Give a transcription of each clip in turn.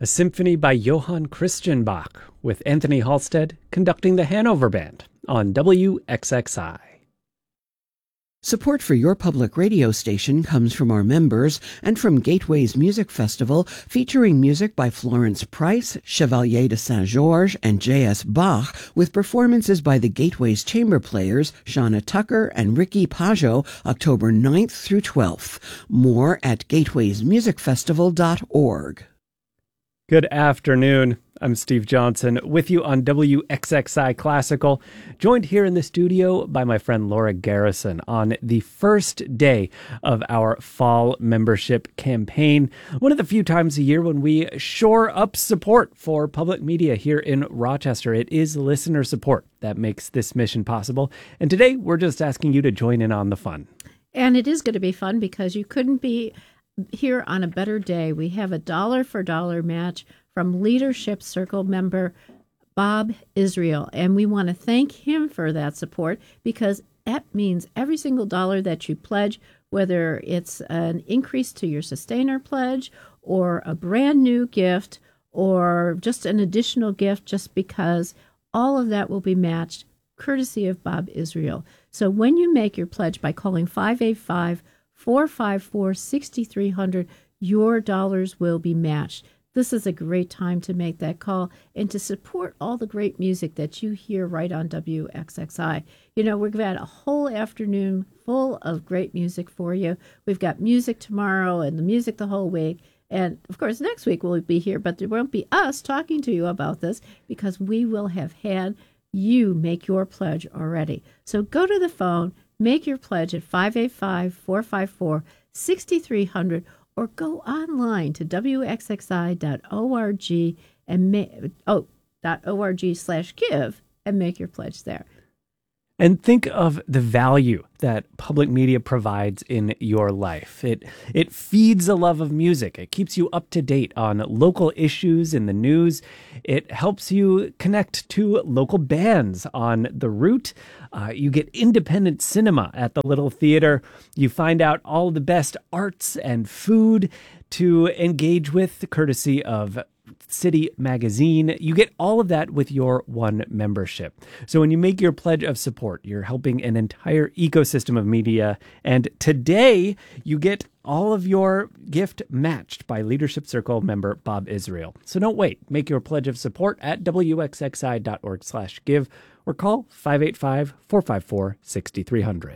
a symphony by Johann Christian Bach, with Anthony Halstead conducting the Hanover Band on WXXI. Support for your public radio station comes from our members and from Gateways Music Festival, featuring music by Florence Price, Chevalier de Saint-Georges, and J.S. Bach, with performances by the Gateways Chamber Players, Shauna Tucker and Ricky Pajot, October 9th through 12th. More at gatewaymusicfestival.org. Good afternoon. I'm Steve Johnson with you on WXXI Classical, joined here in the studio by my friend Laura Garrison on the first day of our fall membership campaign. One of the few times a year when we shore up support for public media here in Rochester. It is listener support that makes this mission possible. And today we're just asking you to join in on the fun. And it is going to be fun because you couldn't be here on a better day. We have a dollar for dollar match from Leadership Circle member Bob Israel. And we want to thank him for that support, because that means every single dollar that you pledge, whether it's an increase to your Sustainer pledge or a brand new gift or just an additional gift, just because all of that will be matched courtesy of Bob Israel. So when you make your pledge by calling 585-454-6300, your dollars will be matched. This is a great time to make that call and to support all the great music that you hear right on WXXI. You know, we've got a whole afternoon full of great music for you. We've got music tomorrow and the music the whole week. And, of course, next week we'll be here, but there won't be us talking to you about this because we will have had you make your pledge already. So go to the phone, make your pledge at 585-454-6300, or go online to wxxi.org and .org/give and make your pledge there. And think of the value that public media provides in your life. It feeds a love of music. It keeps you up to date on local issues in the news. It helps you connect to local bands on the route. You get independent cinema at the Little Theater. You find out all the best arts and food to engage with, courtesy of City Magazine. You get all of that with your one membership. So when you make your pledge of support, you're helping an entire ecosystem of media. And today you get all of your gift matched by Leadership Circle member Bob Israel. So don't wait. Make your pledge of support at wxxi.org/give or call 585-454-6300.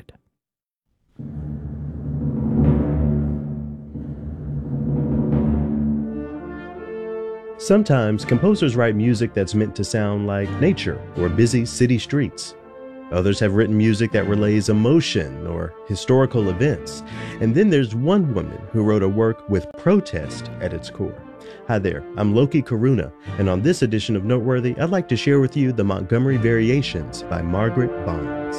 Sometimes composers write music that's meant to sound like nature or busy city streets. Others have written music that relays emotion or historical events. And then there's one woman who wrote a work with protest at its core. Hi there, I'm Loki Karuna, and on this edition of Noteworthy, I'd like to share with you the Montgomery Variations by Margaret Bonds.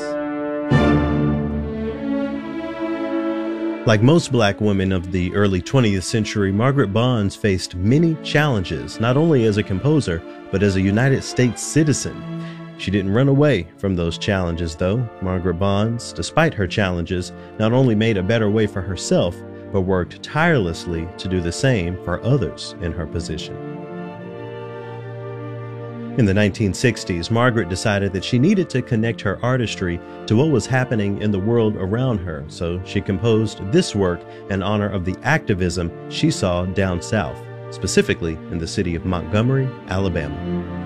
Like most black women of the early 20th century, Margaret Bonds faced many challenges, not only as a composer, but as a United States citizen. She didn't run away from those challenges, though. Margaret Bonds, despite her challenges, not only made a better way for herself, but worked tirelessly to do the same for others in her position. In the 1960s, Margaret decided that she needed to connect her artistry to what was happening in the world around her, so she composed this work in honor of the activism she saw down south, specifically in the city of Montgomery, Alabama.